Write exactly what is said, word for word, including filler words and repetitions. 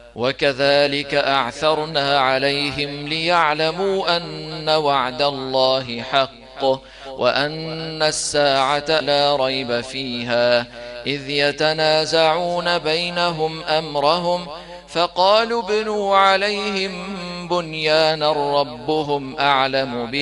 وكذلك أعثرنا عليهم ليعلموا أن وعد الله حق وأن الساعة لا ريب فيها إذ يتنازعون بينهم أمرهم فقالوا ابنوا عليهم بنيانا ربهم أعلم بهم